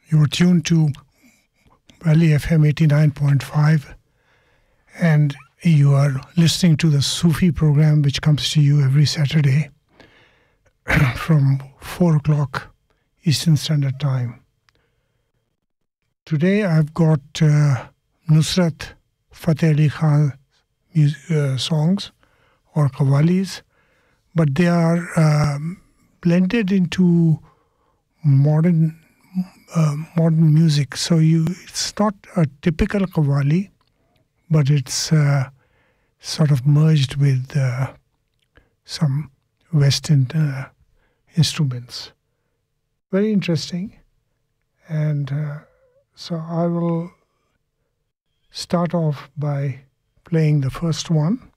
You are tuned to Valley FM 89.5 and you are listening to the Sufi program which comes to you every Saturday from 4 o'clock Eastern Standard Time. Today I've got Nusrat Fateh Ali Khan songs or qawwalis, but they are blended into modern music. So it's not a typical qawwali, but it's sort of merged with some Western instruments. Very interesting. And so I will start off by playing the first one.